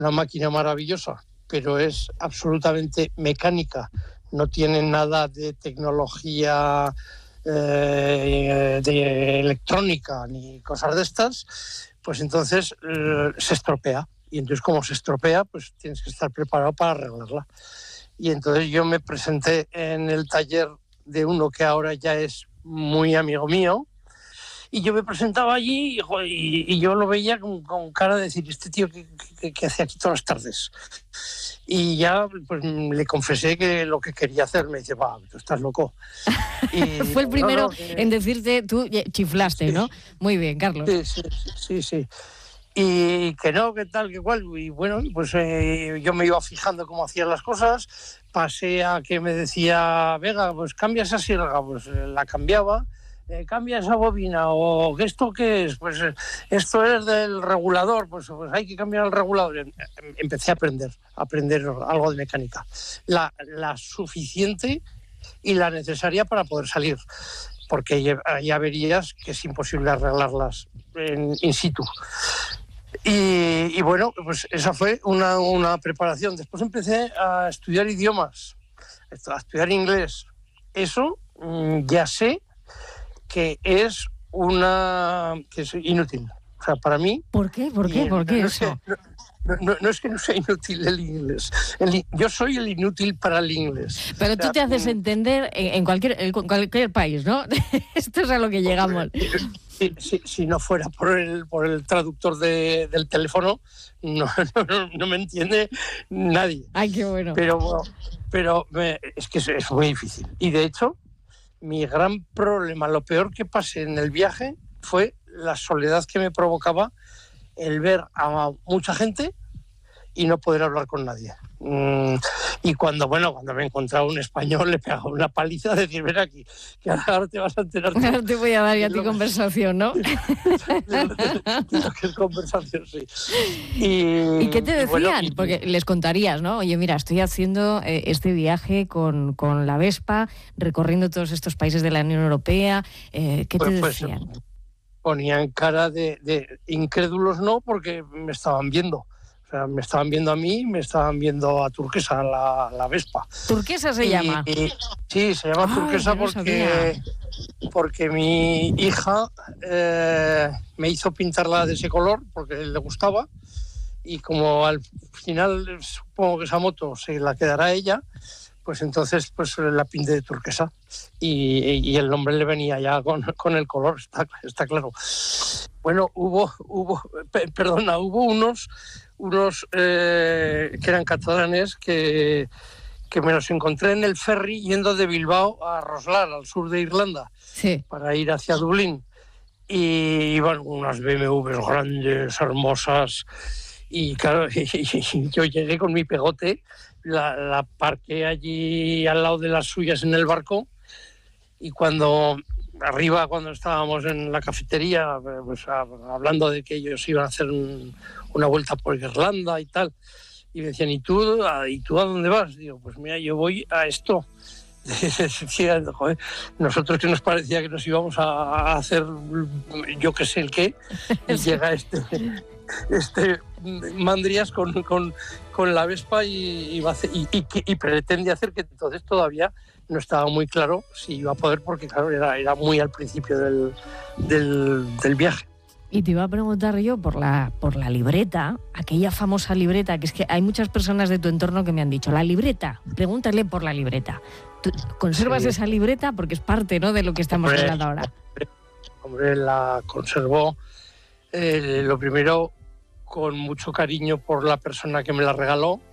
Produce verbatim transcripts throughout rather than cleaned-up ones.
una máquina maravillosa, pero es absolutamente mecánica, no tiene nada de tecnología eh, de electrónica ni cosas de estas, pues entonces eh, se estropea. Y entonces como se estropea, pues tienes que estar preparado para arreglarla. Y entonces yo me presenté en el taller de uno que ahora ya es muy amigo mío, y yo me presentaba allí y, y, y yo lo veía con, con cara de decir, este tío que, que, que hace aquí todas las tardes. Y ya pues le confesé que lo que quería hacer. Me dice, va, tú estás loco. Y fue el primero no, no, eh, en decirte, tú chiflaste, sí, ¿no? Muy bien, Carlos. Sí, sí, sí, sí. Y que no, que tal, que cual. Y bueno, pues eh, yo me iba fijando cómo hacían las cosas. Pasé a que me decía, venga, pues cambia esa sierra, pues eh, la cambiaba. Eh, cambia esa bobina, o ¿esto qué es? Pues eh, esto es del regulador, pues, pues hay que cambiar el regulador. Empecé a aprender, a aprender algo de mecánica. La, la suficiente y la necesaria para poder salir, porque hay averías que es imposible arreglarlas en, in situ. Y, y bueno, pues esa fue una, una preparación. Después empecé a estudiar idiomas, a estudiar inglés. Eso mmm, ya sé que es una que es inútil. O sea, para mí... ¿Por qué? ¿Por qué? ¿Por qué no eso? Es que, no, no, no es que no sea inútil el inglés. El, yo soy el inútil para el inglés. Pero o sea, tú te haces entender en cualquier, en cualquier país, ¿no? Esto es a lo que llegamos. Si, si, si no fuera por el, por el traductor de, del teléfono, no, no, no me entiende nadie. Ay, qué bueno. Pero, pero me, es que es, es muy difícil. Y de hecho... mi gran problema, lo peor que pasé en el viaje fue la soledad que me provocaba el ver a mucha gente y no poder hablar con nadie. Mm, y cuando, bueno, cuando me encontraba un español le pegaba una paliza de decir, ven aquí, que ahora te vas a enterar. Ahora te voy a dar ya tu conversación, ¿no? De lo que es conversación, sí. Y, ¿Y qué te decían? Y bueno, y, porque les contarías, ¿no? Oye, mira, estoy haciendo eh, este viaje con, con la Vespa, recorriendo todos estos países de la Unión Europea. Eh, ¿Qué pues, te decían? Pues, ponían cara de, de incrédulos, no, porque me estaban viendo. O sea, me estaban viendo a mí, me estaban viendo a Turquesa, la, la Vespa. ¿Turquesa se y, llama? Y, sí, se llama Ay, Turquesa no porque, porque mi hija eh, me hizo pintarla de ese color porque le gustaba, y como al final supongo que esa moto se la quedará ella, pues entonces pues la pinté de turquesa, y, y el nombre le venía ya con, con el color, está, está claro. Bueno, hubo, hubo perdona, hubo unos, unos eh, que eran catalanes que, que me los encontré en el ferry yendo de Bilbao a Roslar, al sur de Irlanda, sí, para ir hacia Dublín. Y iban unas B M Ws grandes, hermosas, y claro, y, y yo llegué con mi pegote, la, la parqué allí al lado de las suyas en el barco, y cuando arriba, cuando estábamos en la cafetería, pues a, hablando de que ellos iban a hacer un, una vuelta por Irlanda y tal, y me decían, ¿y tú, a, ¿y tú a dónde vas? Digo, pues mira, yo voy a esto. Joder, nosotros que nos parecía que nos íbamos a hacer yo que sé el qué, y llega este este Mandrias con, con, con la Vespa y, y, va a hacer, y, y, y pretende hacer, que entonces todavía no estaba muy claro si iba a poder, porque claro, era, era muy al principio del, del, del viaje. Y te iba a preguntar yo por la, por la libreta, aquella famosa libreta, que es que hay muchas personas de tu entorno que me han dicho, la libreta, pregúntale por la libreta. ¿Tú conservas sí. esa libreta? Porque es parte, ¿no?, de lo que estamos hombre, hablando ahora. Hombre, hombre la conservo, eh, lo primero, con mucho cariño por la persona que me la regaló,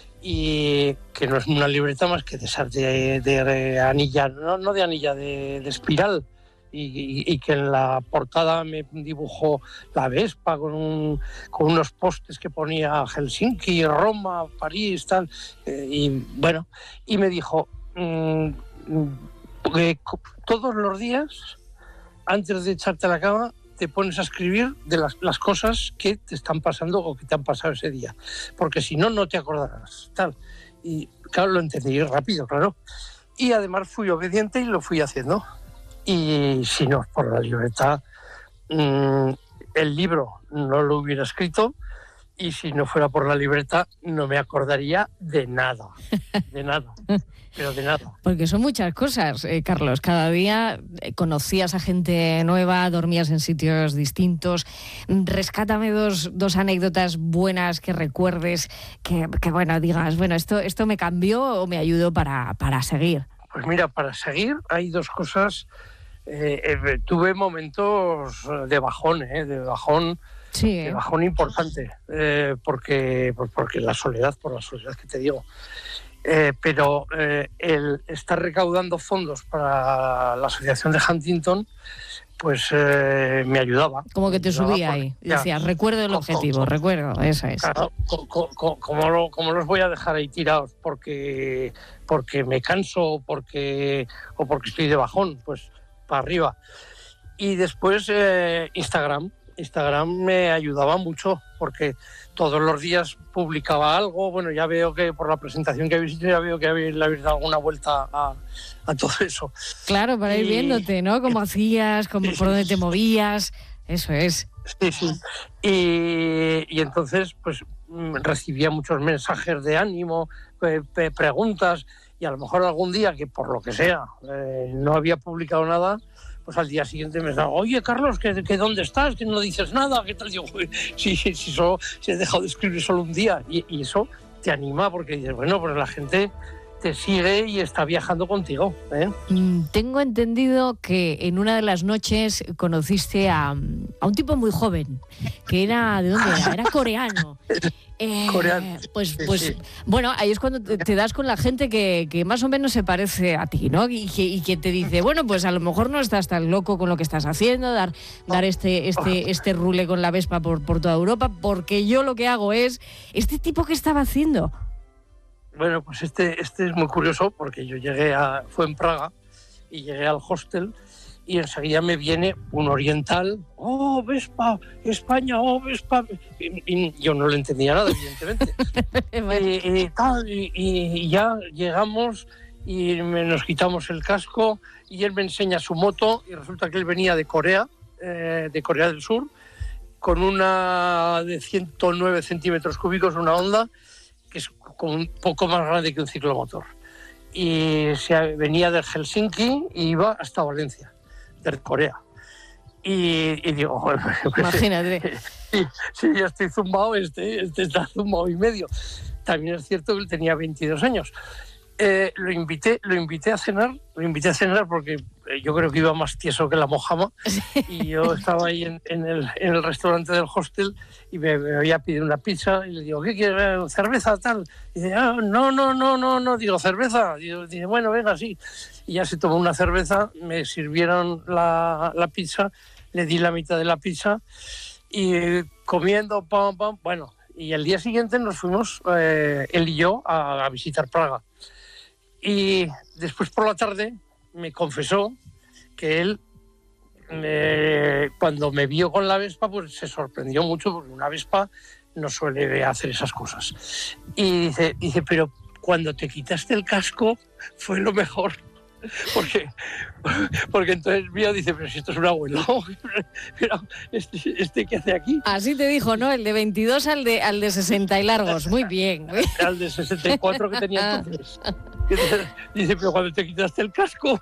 y que no es una libreta más que de esas de, de, de anilla, no, no de anilla, de, de espiral. Y, y, y que en la portada me dibujó la Vespa con, un, con unos postes que ponía Helsinki, Roma, París, tal. Eh, y bueno, y me dijo, mmm, que todos los días, antes de echarte a la cama, te pones a escribir de las, las cosas que te están pasando o que te han pasado ese día, porque si no, no te acordarás, tal. Y claro, lo entendí rápido, claro. Y además fui obediente y lo fui haciendo. Y si no, por la libreta, mmm, el libro no lo hubiera escrito, y si no fuera por la libreta no me acordaría de nada, de nada, pero de nada. Porque son muchas cosas, eh, Carlos. Cada día conocías a gente nueva, dormías en sitios distintos. Rescátame dos, dos anécdotas buenas que recuerdes, que, que bueno, digas, bueno, esto, esto me cambió o me ayudó para, para seguir. Pues mira, para seguir hay dos cosas. Eh, eh, tuve momentos de bajón, eh, de bajón. Sí. De bajón importante, eh, porque, pues porque la soledad, por la soledad que te digo. Eh, pero eh, el estar recaudando fondos para la asociación de Huntington, pues eh, me ayudaba. Como que te subía porque, ahí. Decías, recuerdo el co, objetivo, co, recuerdo, eso es. Claro, co, co, co, ¿cómo, lo, ¿Cómo los voy a dejar ahí tirados? Porque, porque me canso porque, o porque estoy de bajón, pues para arriba. Y después eh, Instagram. Instagram me ayudaba mucho porque todos los días publicaba algo. Bueno, ya veo que por la presentación que habéis hecho, ya veo que habéis, le habéis dado alguna vuelta a, a todo eso. Claro, para ir y... viéndote, ¿no? Cómo hacías, cómo, sí, por dónde te movías, eso es. Sí, sí. Y, y entonces, pues recibía muchos mensajes de ánimo, eh, preguntas, y a lo mejor algún día que por lo que sea eh, no había publicado nada, pues al día siguiente me decían, oye, Carlos, ¿que, que dónde estás? Que no dices nada, ¿qué tal? Digo, sí, sí, sí, solo, si he dejado de escribir solo un día. Y, y eso te anima porque dices, bueno, pues la gente te sigue y está viajando contigo, ¿eh? Tengo entendido que en una de las noches conociste a, a un tipo muy joven, que era, ¿de dónde era? Era coreano. Eh, Coreano. Pues, pues sí, sí. Bueno, ahí es cuando te, te das con la gente que, que más o menos se parece a ti, ¿no? Y que, y que te dice, bueno, pues a lo mejor no estás tan loco con lo que estás haciendo, dar, dar este, este, este rule con la Vespa por, por toda Europa, porque yo lo que hago es, ¿este tipo qué estaba haciendo? Bueno, pues este, este es muy curioso porque yo llegué a, fue en Praga y llegué al hostel y enseguida me viene un oriental, oh, Vespa, España, oh, Vespa, y, y yo no le entendía nada, evidentemente. Bueno. y, y, tal, y, y ya llegamos y me, nos quitamos el casco y él me enseña su moto y resulta que él venía de Corea, eh, de Corea del Sur, con una de ciento nueve centímetros cúbicos, una Honda, que es como un poco más grande que un ciclomotor. Y se venía de Helsinki y iba hasta Valencia, de Corea. Y, y digo, bueno, pues, imagínate. Sí, sí, ya estoy zumbado, este, este está zumbado y medio. También es cierto que él tenía veintidós años. Eh, lo invité, lo invité a cenar, lo invité a cenar porque yo creo que iba más tieso que la mojama. Y yo estaba ahí en, en, el, en el restaurante del hostel y me, me había pedido una pizza y le digo, ¿qué quieres? ¿Cerveza tal? Y dice, ah, no, no, no, no, no, digo, ¿cerveza? Y yo, dice, bueno, venga, sí. Y ya se tomó una cerveza, me sirvieron la, la pizza, le di la mitad de la pizza y comiendo, pam, pam, bueno. Y el día siguiente nos fuimos, eh, él y yo, a, a visitar Praga. Y después por la tarde me confesó que él, eh, cuando me vio con la Vespa, pues se sorprendió mucho porque una Vespa no suele hacer esas cosas. Y dice, dice, pero cuando te quitaste el casco fue lo mejor. Porque, porque entonces mío dice, pero si esto es un abuelo, pero este, este ¿qué hace aquí? Así te dijo, ¿no? El de veintidós al de, al de sesenta y largos, muy bien. Al de sesenta y cuatro que tenía entonces. Dice, pero cuando te quitaste el casco.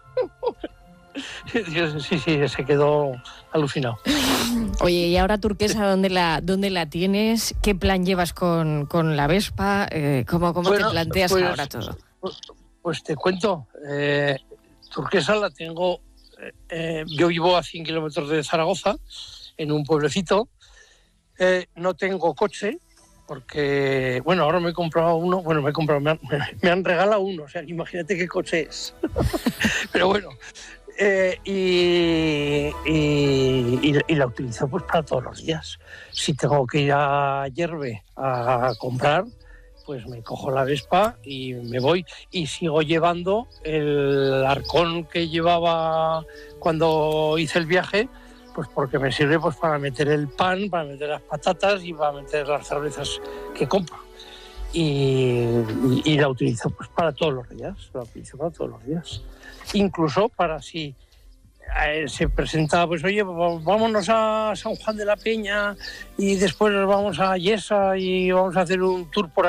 Sí, sí, se quedó alucinado. Oye, y ahora Turquesa, ¿dónde la, dónde la tienes? ¿Qué plan llevas con, con la Vespa? Eh, ¿Cómo, cómo bueno, te planteas pues, ahora todo? Pues, pues te cuento, eh, Turquesa la tengo, eh, eh, yo vivo a cien kilómetros de Zaragoza, en un pueblecito, eh, no tengo coche, porque, bueno, ahora me he comprado uno, bueno, me he comprado, me han, me han regalado uno, o sea, imagínate qué coche es. Pero bueno, eh, y, y, y, y la utilizo pues para todos los días. Si tengo que ir a Yerbe a comprar, pues me cojo la Vespa y me voy y sigo llevando el arcón que llevaba cuando hice el viaje, pues porque me sirve pues para meter el pan, para meter las patatas y para meter las cervezas que compro. Y, y, y la utilizo pues para todos los días, la utilizo para todos los días. Incluso para si eh, se presentaba, pues oye, vámonos a San Juan de la Peña y después nos vamos a Yesa y vamos a hacer un tour por